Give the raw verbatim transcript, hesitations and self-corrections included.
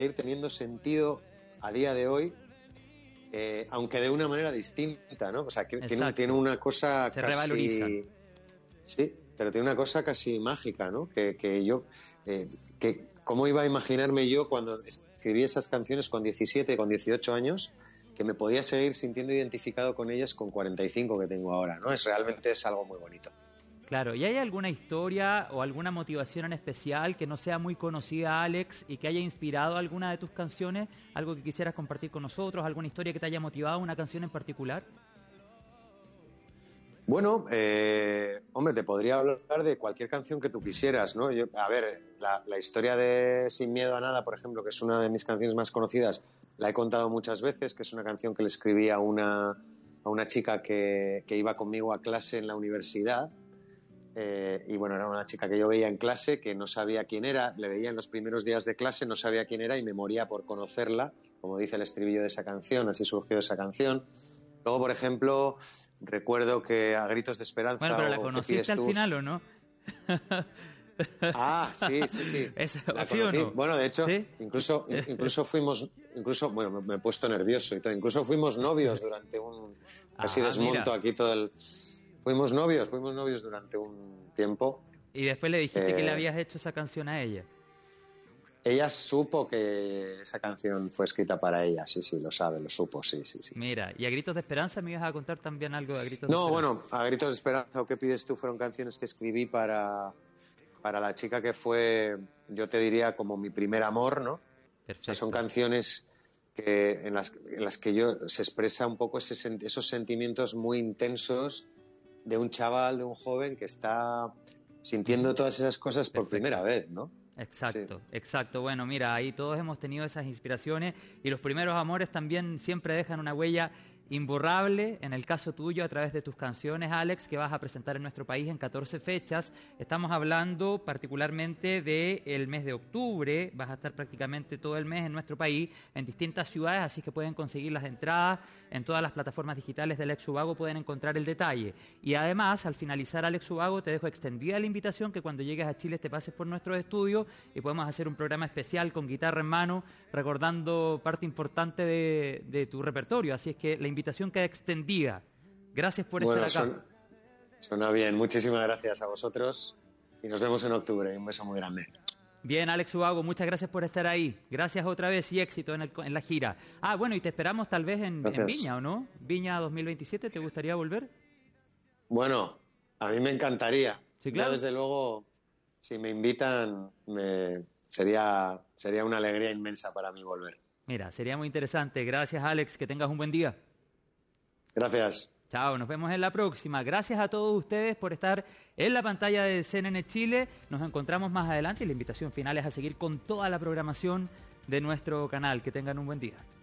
seguir teniendo sentido a día de hoy, eh, aunque de una manera distinta, ¿no? O sea, que tiene, tiene una cosa Se casi... revaloriza. Sí, pero tiene una cosa casi mágica, ¿no? Que, que yo... Eh, que, ¿cómo iba a imaginarme yo cuando escribí esas canciones con diecisiete, con dieciocho años, que me podía seguir sintiendo identificado con ellas con cuarenta y cinco que tengo ahora, ¿no? Es, realmente es algo muy bonito. Claro, ¿y hay alguna historia o alguna motivación en especial que no sea muy conocida, Alex, y que haya inspirado alguna de tus canciones? ¿Algo que quisieras compartir con nosotros? ¿Alguna historia que te haya motivado una canción en particular? Bueno, eh, hombre, te podría hablar de cualquier canción que tú quisieras, ¿no? Yo, a ver, la, la historia de Sin miedo a nada, por ejemplo, que es una de mis canciones más conocidas, la he contado muchas veces, que es una canción que le escribí a una, a una chica que, que iba conmigo a clase en la universidad. Eh, y bueno, era una chica que yo veía en clase, que no sabía quién era, le veía en los primeros días de clase, no sabía quién era y me moría por conocerla, como dice el estribillo de esa canción, así surgió esa canción. Luego, por ejemplo, recuerdo que A gritos de esperanza... Bueno, pero ¿la o ¿Qué conociste pides al tú? final o no? Ah, sí, sí, sí. ¿Es, La ¿Sí o conocí. no? Bueno, de hecho, ¿Sí? incluso, incluso fuimos, incluso, bueno, me, me he puesto nervioso y todo. Incluso fuimos novios durante un, casi Ah, desmonto mira. aquí todo el, fuimos novios, fuimos novios durante un tiempo. Y después le dijiste que le Eh, habías hecho esa canción a ella. ella supo que esa canción fue escrita para ella, sí, sí, lo sabe, lo supo, sí, sí, sí. Mira, y a Gritos de Esperanza me ibas a contar también algo de A Gritos de No, Esperanza. bueno, A gritos de esperanza o ¿Qué pides tú? Fueron canciones que escribí para, para la chica que fue, yo te diría, como mi primer amor, ¿no? Perfecto. O sea, son canciones que, en, las, en las que yo se expresa un poco ese, esos sentimientos muy intensos de un chaval, de un joven que está sintiendo todas esas cosas por Perfecto. primera vez, ¿no? Exacto, Sí. exacto. Bueno, mira, ahí todos hemos tenido esas inspiraciones y los primeros amores también siempre dejan una huella imborrable, en el caso tuyo a través de tus canciones, Alex, que vas a presentar en nuestro país en catorce fechas. Estamos hablando particularmente del mes de octubre, vas a estar prácticamente todo el mes en nuestro país, en distintas ciudades, así que pueden conseguir las entradas en todas las plataformas digitales de Alex Ubago, pueden encontrar el detalle. Y además, al finalizar Alex Ubago, te dejo extendida la invitación que cuando llegues a Chile te pases por nuestros estudios y podemos hacer un programa especial con guitarra en mano, recordando parte importante de, de tu repertorio. Así es que la invitación queda extendida. Gracias por Bueno, estar acá. Suena, suena bien. Muchísimas gracias a vosotros y nos vemos en octubre. Un beso muy grande. Bien, Alex Ubago, muchas gracias por estar ahí. Gracias otra vez y éxito en, el, en la gira. Ah, bueno, y te esperamos tal vez en, en Viña, ¿o no? Viña dos mil veintisiete, ¿te gustaría volver? Bueno, a mí me encantaría. Sí, claro. Yo, desde luego, si me invitan, me, sería, sería una alegría inmensa para mí volver. Mira, sería muy interesante. Gracias, Alex. Que tengas un buen día. Gracias. Chao, nos vemos en la próxima. Gracias a todos ustedes por estar en la pantalla de C N N Chile. Nos encontramos más adelante y la invitación final es a seguir con toda la programación de nuestro canal. Que tengan un buen día.